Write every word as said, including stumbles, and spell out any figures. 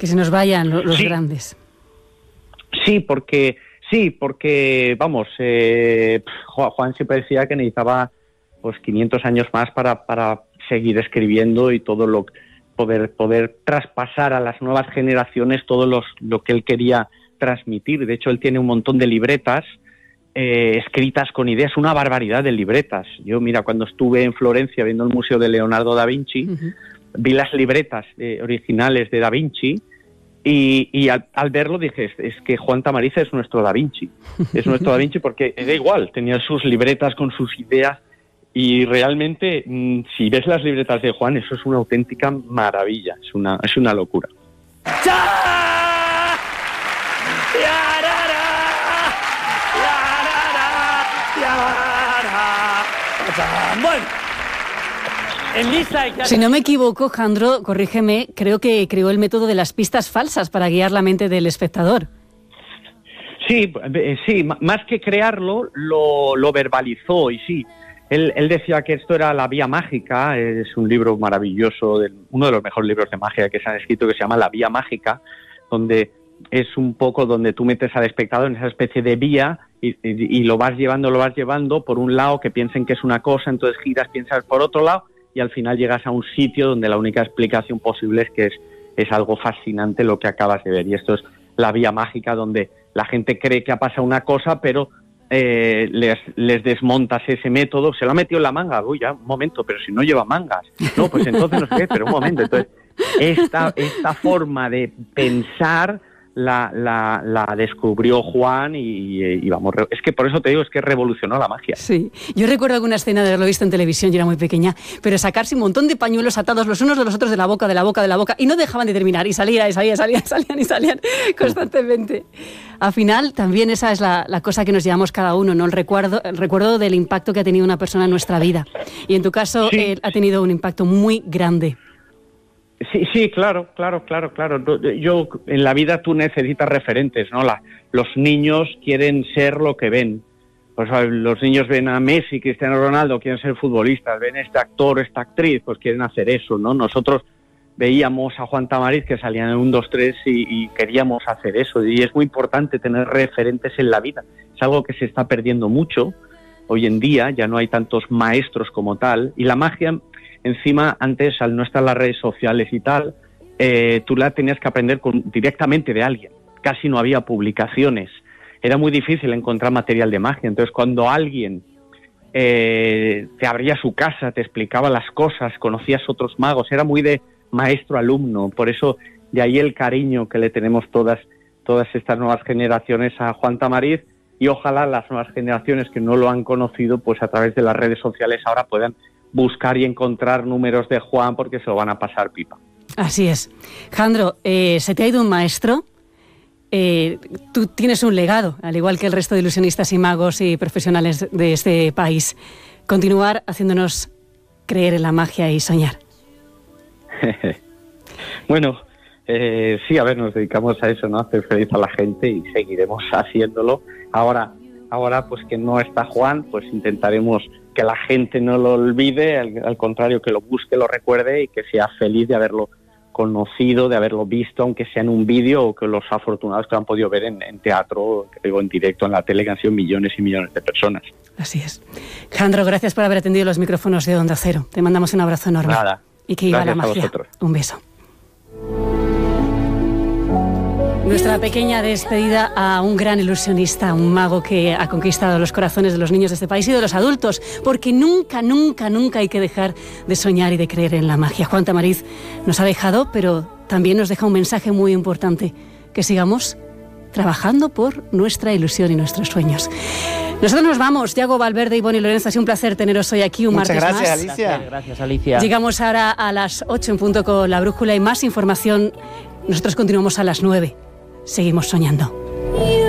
Que se nos vayan los, los sí. grandes. Sí, porque, sí, porque vamos, eh, Juan siempre decía que necesitaba pues quinientos años más para, para seguir escribiendo y todo lo poder poder traspasar a las nuevas generaciones todo los, lo que él quería transmitir. De hecho, él tiene un montón de libretas eh, escritas con ideas, una barbaridad de libretas. Yo, mira, cuando estuve en Florencia viendo el Museo de Leonardo da Vinci, uh-huh. vi las libretas eh, originales de Da Vinci y, y al, al verlo dije, es, es que Juan Tamariz es nuestro Da Vinci. Es nuestro Da Vinci porque era igual, tenía sus libretas con sus ideas. Y realmente, si ves las libretas de Juan, eso es una auténtica maravilla, es una, es una locura. Bueno, en lista... Si no me equivoco, Jandro, corrígeme, creo que creó el método de las pistas falsas para guiar la mente del espectador. Sí, sí, más que crearlo, lo, lo verbalizó y sí. Él, él decía que esto era La Vía Mágica, es un libro maravilloso, de, uno de los mejores libros de magia que se han escrito, que se llama La Vía Mágica, donde es un poco donde tú metes al espectador en esa especie de vía y, y, y lo vas llevando, lo vas llevando por un lado que piensen que es una cosa, entonces giras, piensas por otro lado y al final llegas a un sitio donde la única explicación posible es que es, es algo fascinante lo que acabas de ver. Y esto es La Vía Mágica, donde la gente cree que ha pasado una cosa, pero... Eh, les, les desmontas ese método, se lo ha metido en la manga, uy, ya, un momento, pero si no lleva mangas, no, pues entonces no sé qué, pero un momento, entonces esta, esta forma de pensar la, la, la descubrió Juan y, y vamos, es que por eso te digo, es que revolucionó la magia. Sí, yo recuerdo alguna escena de haberlo visto en televisión, yo era muy pequeña, pero sacarse un montón de pañuelos atados los unos de los otros de la boca, de la boca, de la boca, y no dejaban de terminar, y salían, y salían, salían, salían y salían constantemente. Al final, también esa es la, la cosa que nos llevamos cada uno, ¿no? El recuerdo, el recuerdo del impacto que ha tenido una persona en nuestra vida. Y en tu caso, sí. él ha tenido un impacto muy grande. Sí, sí, claro, claro, claro, claro. Yo, en la vida tú necesitas referentes, ¿no? La, los niños quieren ser lo que ven. Pues los niños ven a Messi, Cristiano Ronaldo, quieren ser futbolistas, ven a este actor, esta actriz, pues quieren hacer eso, ¿no? Nosotros veíamos a Juan Tamariz que salían en un, dos, tres y, y queríamos hacer eso. Y es muy importante tener referentes en la vida. Es algo que se está perdiendo mucho hoy en día, ya no hay tantos maestros como tal. Y la magia, encima, antes, al no estar las redes sociales y tal, eh, tú la tenías que aprender con, directamente de alguien. Casi no había publicaciones. Era muy difícil encontrar material de magia. Entonces, cuando alguien eh, te abría su casa, te explicaba las cosas, conocías otros magos, era muy de maestro-alumno. Por eso, de ahí el cariño que le tenemos todas, todas estas nuevas generaciones a Juan Tamariz, y ojalá las nuevas generaciones que no lo han conocido, pues a través de las redes sociales ahora puedan buscar y encontrar números de Juan, porque se lo van a pasar pipa. Así es. Jandro, eh, ¿se te ha ido un maestro? Eh, tú tienes un legado, al igual que el resto de ilusionistas y magos y profesionales de este país. Continuar haciéndonos creer en la magia y soñar. Bueno, eh, sí, a ver, nos dedicamos a eso, ¿no? A hacer feliz a la gente y seguiremos haciéndolo. Ahora, ahora pues que no está Juan, pues intentaremos que la gente no lo olvide, al, al contrario, que lo busque, lo recuerde y que sea feliz de haberlo conocido, de haberlo visto, aunque sea en un vídeo, o que los afortunados que lo han podido ver en, en teatro, que digo, en directo, en la tele, que han sido millones y millones de personas. Así es. Jandro, gracias por haber atendido los micrófonos de Onda Cero. Te mandamos un abrazo enorme. Nada. Y que viva la magia. Un beso. Nuestra pequeña despedida a un gran ilusionista, un mago que ha conquistado los corazones de los niños de este país y de los adultos, porque nunca, nunca, nunca hay que dejar de soñar y de creer en la magia. Juan Tamariz nos ha dejado, pero también nos deja un mensaje muy importante, que sigamos trabajando por nuestra ilusión y nuestros sueños. Nosotros nos vamos. Yago Valverde y Bonnie Lorenzo, ha sido un placer teneros hoy aquí un Muchas martes gracias, más. Alicia. Gracias, gracias, Alicia. Llegamos ahora a las ocho en punto con La Brújula y más información. Nosotros continuamos a las nueve. Seguimos soñando.